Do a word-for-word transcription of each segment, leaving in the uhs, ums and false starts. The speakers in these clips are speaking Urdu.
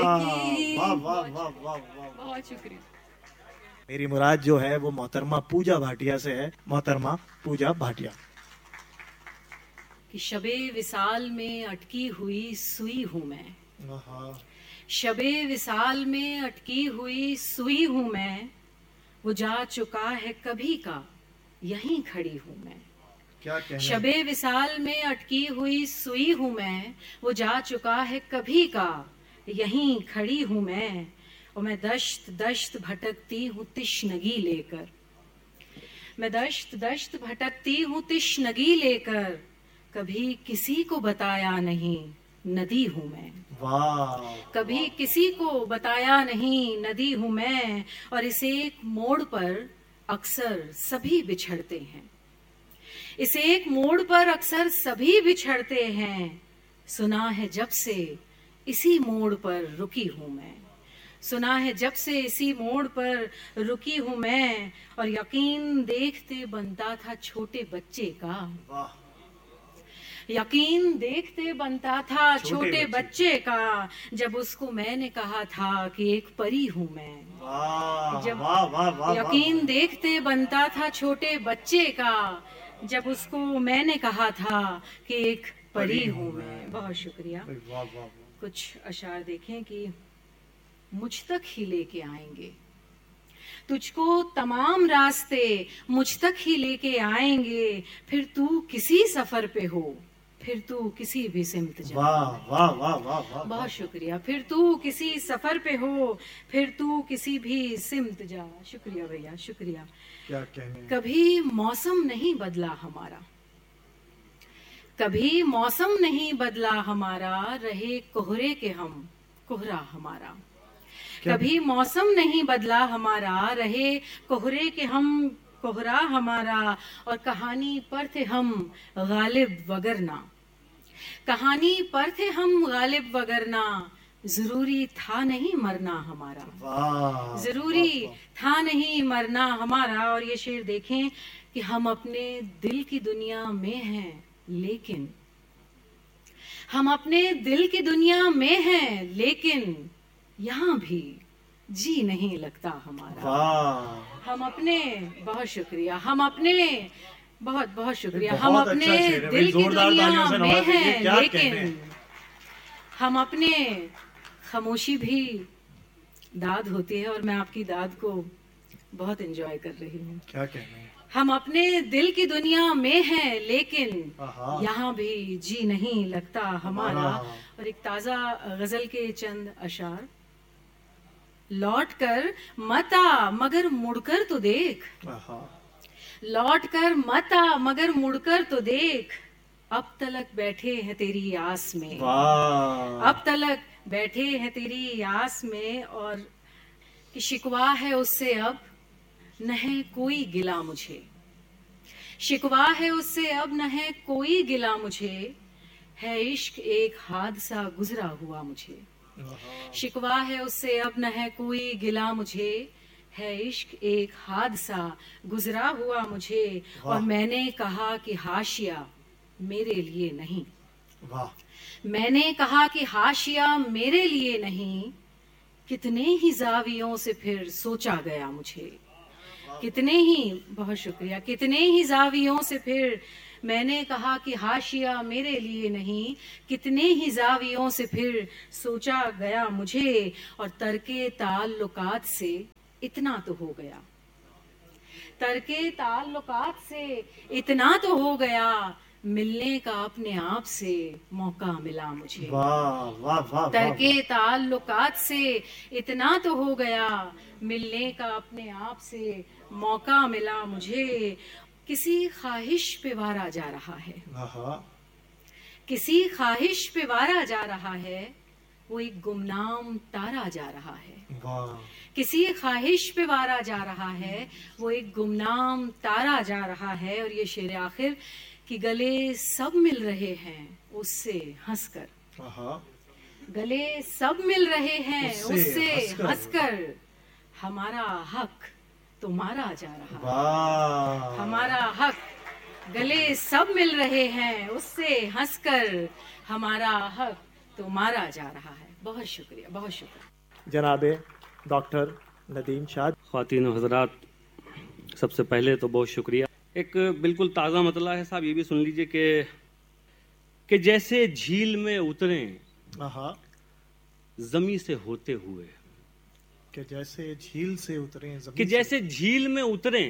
की। واہ واہ واہ واہ واہ. بہت شکریہ. میری مراد جو ہے وہ محترمہ پوجا بھاٹیا سے ہے. محترمہ پوجا بھاٹیا. کہ شب وصال میں اٹکی ہوئی سوئی ہوں میں، آہا. شب وصال میں اٹکی ہوئی سوئی ہوں میں، وہ جا چکا ہے کبھی کا یہیں کھڑی ہوں میں. کیا کہنے. شب وصال میں اٹکی ہوئی سوئی ہوں میں، وہ جا چکا ہے کبھی کا یہیں کھڑی ہوں میں. اور میں دشت دشت بھٹکتی ہوں تشنگی لے کر، میں دشت دشت بھٹکتی ہوں تشنگی لے کر، کبھی کسی کو بتایا نہیں ندی ہوں میں. واہ. کبھی کسی کو بتایا نہیں ندی ہوں میں. اور اس ایک موڑ پر اکثر سبھی بچھڑتے ہیں، اس ایک موڑ پر اکثر سبھی بچھڑتے ہیں. سنا ہے جب سے اسی موڑ پر رکی ہوں میں، سنا ہے جب سے اسی موڑ پر رکی ہوں میں. اور یقین دیکھتے بنتا تھا چھوٹے بچے کا، واہ. یقین دیکھتے بنتا تھا چھوٹے چھوٹے بچے. بچے کا، جب اس کو میں نے کہا تھا کہ ایک پری ہوں میں. واہ جب واہ واہ واہ. یقین دیکھتے بنتا تھا چھوٹے بچے کا، جب اس کو میں نے کہا تھا کہ ایک پری ہوں میں. بہت شکریہ. واہ واہ. کچھ اشعار دیکھیں کہ مجھ تک ہی لے کے آئیں گے، تجھ کو تمام راستے مجھ تک ہی لے کے آئیں گے. پھر تو کسی سفر پہ ہو، پھر تو کسی بھی سمت جا. واہ واہ واہ واہ واہ. بہت شکریہ. پھر تو کسی سفر پہ ہو، پھر تو کسی بھی سمت جا. شکریہ بھیا، شکریہ. کیا کہنے. کبھی موسم نہیں بدلا ہمارا، کبھی موسم نہیں بدلا ہمارا، رہے کوہرے کے ہم کوہرا ہمارا. کبھی موسم نہیں بدلا ہمارا، رہے کوہرے کے ہم کوہرا ہمارا. اور کہانی پر تھے ہم غالب وگرنہ، کہانی پر تھے ہم غالب وگرنہ، ضروری تھا نہیں مرنا ہمارا، واہ. ضروری تھا نہیں مرنا ہمارا. اور یہ شعر دیکھیں کہ ہم اپنے دل کی دنیا میں ہیں، لیکن ہم اپنے دل کی دنیا میں ہیں، لیکن یہاں بھی جی نہیں لگتا ہمارا. واہ. ہم اپنے بہت شکریہ ہم اپنے بہت بہت شکریہ بہت ہم اچھا اپنے شعر ہے. دل کی زوردار دنیا تالیوں سے میں نواز دیجیے. ہیں، کیا کہنے. لیکن ہم اپنے خاموشی بھی داد ہوتی ہے، اور میں آپ کی داد کو بہت انجوائے کر رہی ہوں. کیا کہنے. ہم اپنے دل کی دنیا میں ہیں، لیکن آہا. یہاں بھی جی نہیں لگتا ہمارا. ہمارا. اور ایک تازہ غزل کے چند اشعار. لوٹ کر مت آ مگر مڑ کر تو دیکھ، آہا. لوٹ کر مت آ مگر مڑ کر تو دیکھ، اب تلک بیٹھے ہیں تیری آس میں، واہ. اب تلک بیٹھے ہیں تیری آس میں. اور کہ شکوا ہے اس سے اب نہ ہے کوئی گلا مجھے، شکوا ہے اس سے اب نہ ہے کوئی گلا مجھے، ہے عشق ایک حادثہ گزرا ہوا مجھے. شکوا ہے اس سے اب نہ ہے کوئی گلا مجھے، ہے عشق ایک حادثہ گزرا ہوا مجھے. اور میں نے کہا کہ حاشیہ میرے لیے نہیں، واہ. میں نے کہا کہ حاشیہ میرے لیے نہیں، کتنے ہی زاویوں سے پھر سوچا گیا مجھے، کتنے ہی بہت شکریہ کتنے ہی زاویوں سے پھر میں نے کہا کہ حاشیہ میرے لیے نہیں، کتنے ہی زاویوں سے پھر سوچا گیا مجھے. اور ترک تعلقات سے اتنا تو ہو گیا، ترک تعلقات سے اتنا تو ہو گیا، ملنے کا اپنے آپ سے موقع ملا مجھے. واہ واہ واہ. ترک تعلقات سے اتنا تو ہو گیا، ملنے کا اپنے آپ سے موقع ملا مجھے. کسی خواہش پہ وارا جا رہا ہے، آہا. کسی خواہش پہ وارا جا رہا ہے، وہ ایک گمنام تارا جا رہا ہے. واہ. کسی خواہش پہ وارا جا رہا ہے، وہ ایک گمنام تارا جا رہا ہے. اور یہ شعر آخر کہ گلے سب مل رہے ہیں اس سے ہنس کر، آہا. گلے سب مل رہے ہیں اس سے اس سے ہنس کر. ہنس کر، ہمارا حق تمہارا جا رہا ہے، واہ. ہمارا حق گلے سب مل رہے ہیں اس سے ہنس کر، ہمارا حق تمہارا جا رہا ہے. بہت شکریہ، بہت شکریہ جناب ڈاکٹر ندیم شاہ. خواتین و حضرات، سب سے پہلے تو بہت شکریہ. ایک بالکل تازہ مطلع ہے صاحب، یہ بھی سن لیجئے کہ کہ جیسے جھیل میں اتریں آہا زمیں سے ہوتے ہوئے، کہ جیسے جھیل سے اتریں زمین کہ جیسے جھیل میں اتریں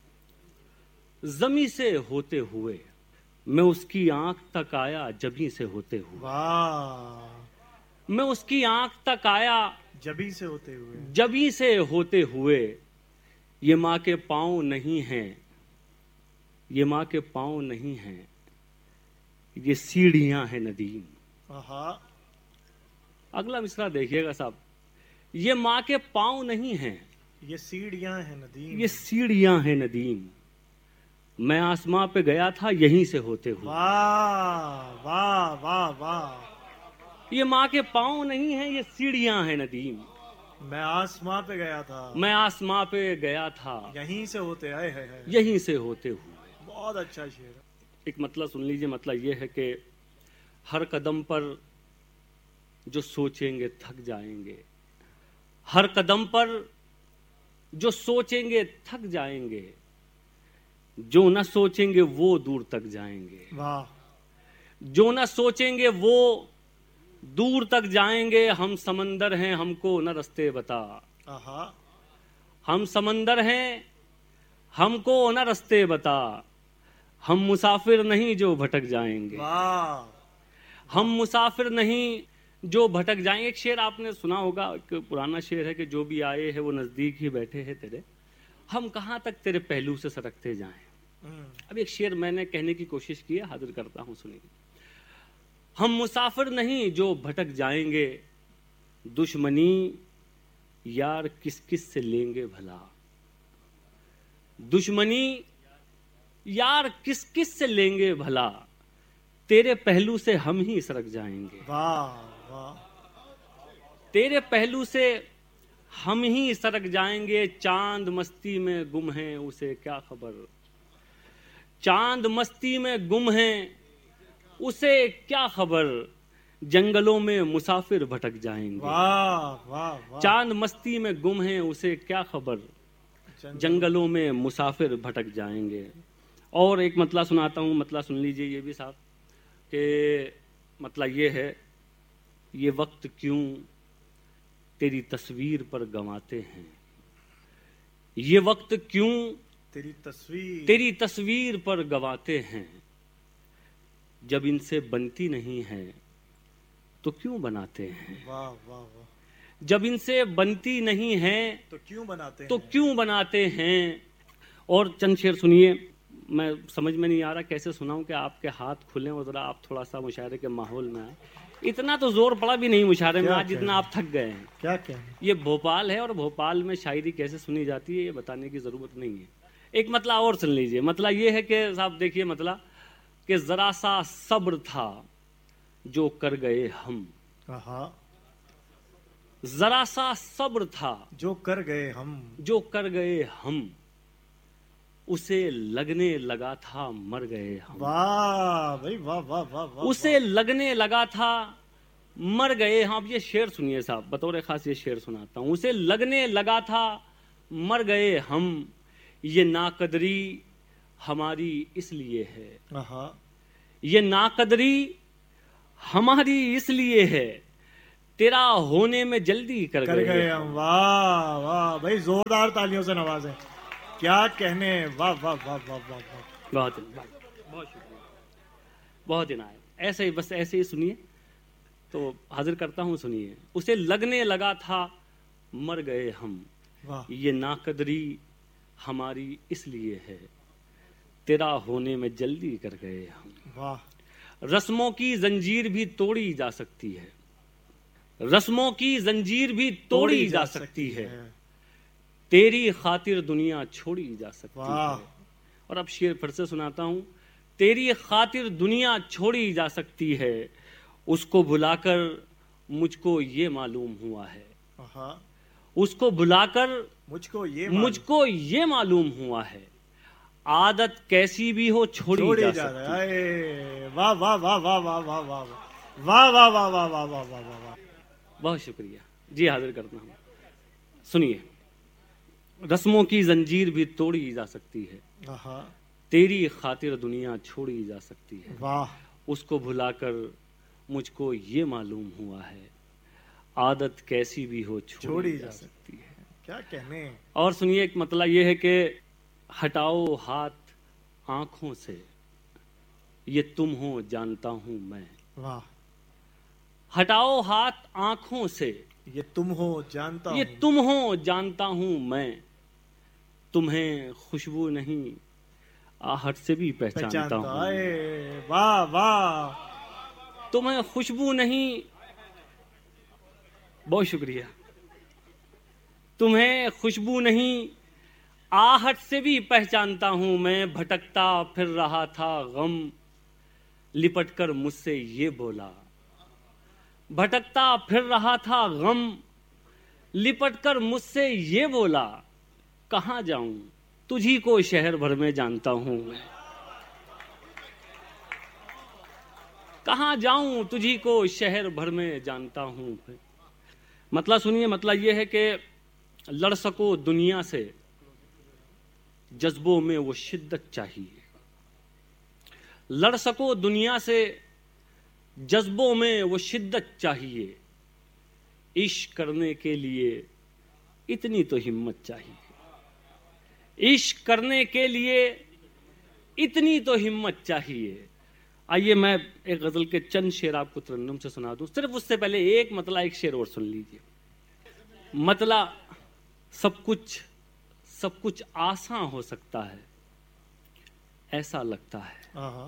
زمیں سے ہوتے ہوئے، میں اس کی آنکھ تک آیا جبیں سے ہوتے ہوئے. واہ، میں اس کی آنکھ تک آیا جبیں سے ہوتے ہوئے. جبیں سے ہوتے ہوئے. یہ ماں کے پاؤں نہیں ہیں، یہ ماں کے پاؤں نہیں ہیں، یہ سیڑھیاں ہیں ندیم. آہا اگلا مصرع دیکھیے گا صاحب. یہ ماں کے پاؤں نہیں ہیں، یہ سیڑھیاں ہیں ندیم. یہ سیڑھیاں ہیں ندیم. میں آسماں پہ گیا تھا یہیں سے ہوتے ہوئے. واہ واہ واہ واہ. یہ ماں کے پاؤں نہیں ہیں، یہ سیڑھیاں ہیں ندیم. میں آسماں پہ گیا تھا میں آسماں پہ گیا تھا یہیں سے ہوتے آئے ہے ہے. یہیں سے ہوتے ہوئے. بہت اچھا شعر ہے. ایک مطلب سن لیجئے. مطلب یہ ہے کہ ہر قدم پر جو سوچیں گے تھک جائیں گے، ہر قدم پر جو سوچیں گے تھک جائیں گے، جو نہ سوچیں گے وہ دور تک جائیں گے. واہ. جو نہ سوچیں گے وہ دور تک جائیں گے. ہم سمندر ہیں ہم کو نہ رستے بتا. آہا ہم سمندر ہیں ہم کو نہ رستے بتا. ہم مسافر نہیں جو بھٹک جائیں گے. واہ. ہم مسافر نہیں جو بھٹک جائیں گے. ایک شعر آپ نے سنا ہوگا، ایک پرانا شعر ہے کہ جو بھی آئے ہیں وہ نزدیک ہی بیٹھے ہیں تیرے، ہم کہاں تک تیرے پہلو سے سرکتے جائیں. اب ایک شعر میں نے کہنے کی کوشش کی ہے، حاضر کرتا ہوں، سنیے. ہم مسافر نہیں جو بھٹک جائیں گے، دشمنی یار کس کس سے لیں گے بھلا. دشمنی یار کس کس سے لیں گے بھلا. تیرے پہلو سے ہم ہی سرک جائیں گے. واہ واہ. تیرے پہلو سے ہم ہی سرک جائیں گے. چاند مستی میں گم ہیں اسے کیا خبر. چاند مستی میں گم ہیں اسے کیا خبر. جنگلوں میں مسافر بھٹک جائیں گے. واہ واہ واہ. چاند مستی میں گم ہیں اسے کیا خبر. جنگلوں میں مسافر بھٹک جائیں گے. اور ایک مطلع سناتا ہوں. مطلع سن لیجئے یہ بھی صاحب کہ مطلع یہ ہے، یہ وقت کیوں تیری تصویر پر گنواتے ہیں. یہ وقت کیوں تیری تصویر تیری تصویر پر گنواتے ہیں. جب ان سے بنتی نہیں ہے تو کیوں بناتے ہیں. واہ واہ واہ. جب ان سے بنتی نہیں ہے تو کیوں بناتے ہیں تو کیوں بناتے ہیں. اور چند شعر سنیے. میں سمجھ میں نہیں آ رہا کیسے سناؤں کہ آپ کے ہاتھ کھلیں اور ذرا آپ تھوڑا سا مشاعرے کے ماحول میں آئیں. اتنا تو زور پڑا بھی نہیں مشاعرے میں آج جتنا آپ تھک گئے ہیں. کیا کیا. یہ بھوپال ہے اور بھوپال میں شاعری کیسے سنی جاتی ہے یہ بتانے کی ضرورت نہیں ہے. ایک مطلع اور سن لیجئے. مطلع یہ ہے کہ صاحب دیکھیے مطلع کہ ذرا سا صبر تھا جو کر گئے ہم. آہا. ذرا سا صبر تھا جو کر گئے ہم. جو کر گئے ہم. اسے لگنے لگا تھا مر گئے ہم. واہ بھائی واہ واہ واہ واہ. اسے لگنے لگا تھا مر گئے ہم. اب یہ شعر سنیے صاحب، بطور خاص یہ شعر سناتا ہوں. اسے لگنے لگا تھا مر گئے ہم. یہ ناقدری ہماری اس لیے ہے. آہا. یہ ناقدری ہماری اس لیے ہے. تیرا ہونے میں جلدی کر کر گئے گئے ہم. واہ واہ بھائی، زوردار تالیوں سے نوازیں. کیا کہنے. واہ واہ واہ واہ واہ واہ. بہت بہت شکریہ، بہت عنایت. ایسے ہی بس ایسے ہی سنیے تو حاضر کرتا ہوں. سنیے. اسے لگنے لگا تھا مر گئے ہم. واہ. یہ ناقدری ہماری اس لیے ہے. تیرا ہونے میں جلدی کر گئے ہم. واہ. رسموں کی زنجیر بھی توڑی جا سکتی ہے. رسموں کی زنجیر بھی توڑی جا سکتی ہے. تیری خاطر دنیا چھوڑی جا سکتی واہ. ہے. اور اب شعر پھر سے سناتا ہوں. تیری خاطر دنیا چھوڑی جا سکتی ہے. اس کو بلا کر مجھ کو یہ معلوم ہوا ہے. آہا. اس کو بلا کر مجھ کو یہ مجھ کو یہ معلوم ہوا ہے. عادت کیسی بھی ہو چھوڑی چھوڑی جا جا سکتی رہا ہے. ہے. واہ واہ واہ واہ واہ واہ واہ واہ واہ واہ واہ واہ واہ واہ واہ واہ واہ. بہت شکریہ جی، حاضر کرتا ہوں. سنیے، رسموں کی زنجیر بھی توڑی جا سکتی ہے، آہا، تیری خاطر دنیا چھوڑی جا سکتی ہے. واہ، اس کو بھلا کر مجھ کو یہ معلوم ہوا ہے، عادت کیسی بھی ہو چھوڑی جا سکتی ہے. کیا کہنے. اور سنیے، ایک مطلب یہ ہے کہ ہٹاؤ ہاتھ آنکھوں سے، یہ تم ہو جانتا ہوں میں. واہ، ہٹاؤ ہاتھ آنکھوں سے، یہ تم ہو جانتا یہ ہوں. تم ہو جانتا ہوں میں. تمہیں خوشبو نہیں آہٹ سے بھی پہچانتا پہچانتا ہوں. اے واہ واہ. تمہیں خوشبو نہیں، بہت شکریہ. تمہیں خوشبو نہیں آہٹ سے بھی پہچانتا ہوں میں. بھٹکتا پھر رہا تھا غم، لپٹ کر مجھ سے یہ بولا. بھٹکتا پھر رہا تھا غم، لپٹ کر مجھ سے یہ بولا. کہاں جاؤں تجھی کو شہر بھر میں جانتا ہوں میں. کہاں جاؤں تجھی کو شہر بھر میں جانتا ہوں میں. مطلب سنیے، مطلب یہ ہے کہ لڑ سکو دنیا سے، جذبوں میں وہ شدت چاہیے. لڑ سکو دنیا سے، جذبوں میں وہ شدت چاہیے. عشق کرنے کے لیے اتنی تو ہمت چاہیے. عشق کرنے کے لیے اتنی تو ہمت چاہیے. آئیے میں ایک غزل کے چند شعر آپ کو ترنم سے سنا دوں. صرف اس سے پہلے ایک مطلع ایک شعر اور سن لیجیے. مطلع سب کچھ سب کچھ آسان ہو سکتا ہے، ایسا لگتا ہے. آہا،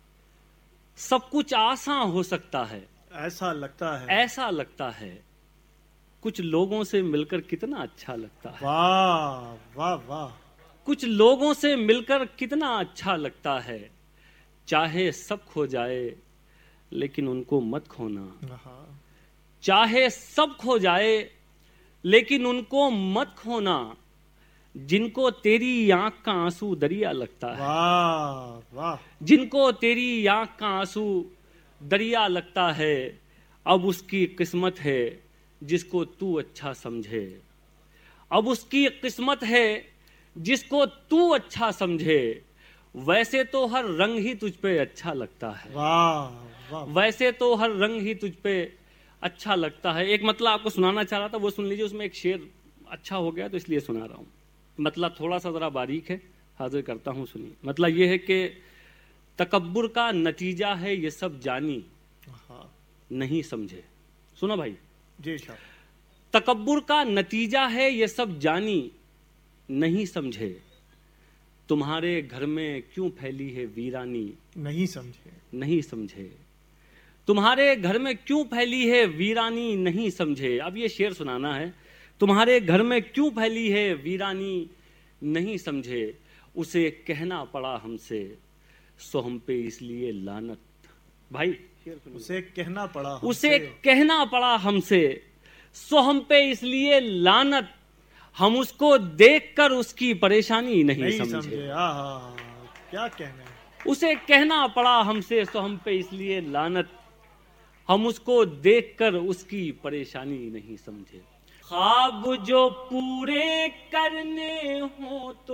سب کچھ آسان ہو سکتا ہے، ایسا لگتا ہے. ایسا لگتا ہے. کچھ لوگوں سے مل کر کتنا اچھا لگتا ہے. واہ واہ واہ. کچھ لوگوں سے مل کر کتنا اچھا لگتا ہے. چاہے سب کھو جائے لیکن ان کو مت کھونا. آہا، چاہے سب کھو جائے لیکن ان کو مت کھونا. جن کو تیری آنکھ کا آنسو دریا لگتا ہے، واہ واہ. جن کو تیری آنکھ کا آنسو دریا لگتا ہے، اب اس کی قسمت ہے جس کو تو اچھا سمجھے. اب اس کی قسمت ہے جس کو تو اچھا سمجھے. ویسے تو ہر رنگ ہی تجھ پہ اچھا لگتا ہے. واہ واہ. ویسے تو ہر رنگ ہی تجھ پہ اچھا لگتا ہے. ایک مطلب آپ کو سنانا چاہ رہا تھا، وہ سن لیجیے. اس میں ایک شعر اچھا ہو گیا تو اس لیے سنا رہا ہوں. مطلب تھوڑا سا ذرا باریک ہے، حاضر کرتا ہوں، سنیے. مطلب یہ ہے کہ تکبر کا نتیجہ ہے یہ سب جانی، آہا، نہیں سمجھے. سنو بھائی، جی صاحب. تکبر کا نتیجہ ہے یہ سب جانی، نہیں سمجھے. تمہارے گھر میں کیوں پھیلی ہے ویرانی، نہیں سمجھے. نہیں سمجھے. تمہارے گھر میں کیوں پھیلی ہے ویرانی، نہیں سمجھے. اب یہ شعر سنانا ہے. تمہارے گھر میں کیوں پھیلی ہے ویرانی، نہیں سمجھے. اسے کہنا پڑا ہم سے، سو ہم پہ اس لیے لعنت. بھائی اسے کہنا پڑا ہم اسے سے. کہنا پڑا ہم سے، سو ہم پہ اس لیے لعنت. ہم اس کو دیکھ کر اس کی پریشانی نہیں نہیں سمجھے. سمجھے. آہا، کیا کہنے. اسے کہنا پڑا ہم سے، سو ہم پہ اس لیے لعنت. ہم اس کو دیکھ کر اس کی پریشانی نہیں سمجھے. خواب جو پورے کرنے ہوں تو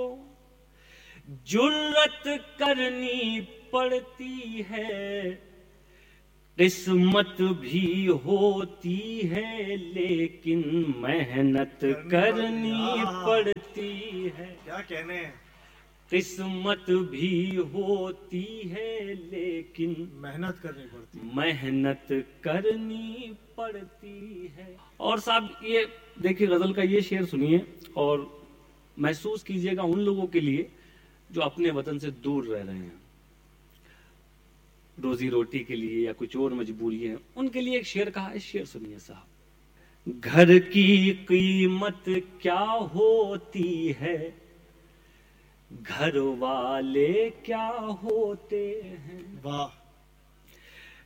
جرت کرنی پڑتی ہے. قسمت بھی ہوتی ہے لیکن محنت کرنی پڑتی ہے. کیا کہنے. قسمت بھی ہوتی ہے لیکن محنت کرنی پڑتی. محنت کرنی پڑتی ہے. اور صاحب یہ دیکھیے غزل کا یہ شعر سنیے اور محسوس کیجئے گا ان لوگوں کے لیے جو اپنے وطن سے دور رہ رہے ہیں، روزی روٹی کے لیے یا کچھ اور مجبوری ہے، ان کے لیے ایک شعر کہا ہے. شعر سنیے صاحب. گھر کی قیمت کیا ہوتی ہے، گھر والے کیا ہوتے ہیں. واہ.